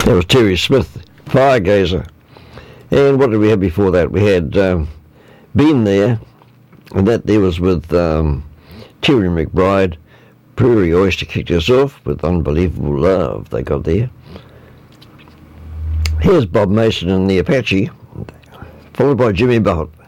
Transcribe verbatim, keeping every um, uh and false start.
That was Terry Smith, Firegazer. And what did we have before that? We had um, Been There, and that there was with um, Terry McBride. Prairie Oyster kicked us off with Unbelievable Love they got there. Here's Bob Mason and the Apache, followed by Jimmy Buffett.